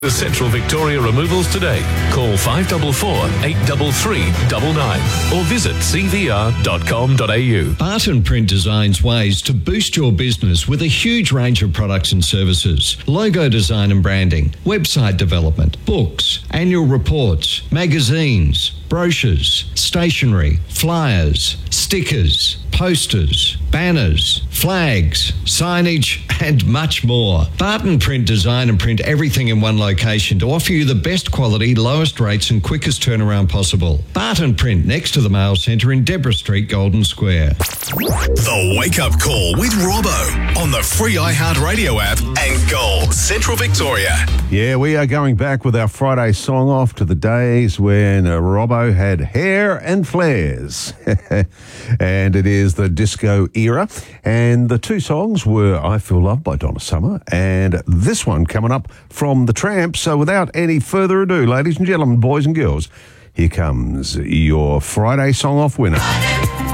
The Central Victoria Removals today. Call 544 833 99 or visit cvr.com.au. Barton Print designs ways to boost your business with a huge range of products and services. Logo design and branding, website development, books, annual reports, magazines, brochures, stationery, flyers, stickers, posters, banners, flags, signage, and much more. Barton Print design and print everything in one location to offer you the best quality, lowest rates and quickest turnaround possible. Barton Print next to the Mail Centre in Deborah Street, Golden Square. The Wake Up Call with Robbo on the free iHeartRadio app and Gold Central Victoria. Yeah, we are going back with our Friday song off to the days when Robbo had hair and flares. And it is the disco era. And the two songs were I Feel Love by Donna Summer and this one coming up from The Tramps. So without any further ado, ladies and gentlemen, boys and girls, here comes your Friday song off winner.